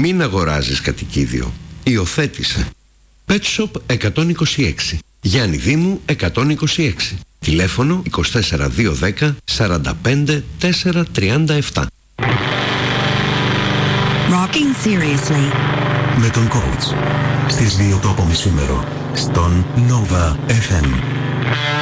Μην αγοράζεις κατοικίδιο. Υιοθέτησε. Pet Shop 126. Γιάννη Δήμου 126. Τηλέφωνο 24210 45 437. Rocking seriously. Με τον coach. Στις 2 το απομεσήμερο. Στον Nova FM.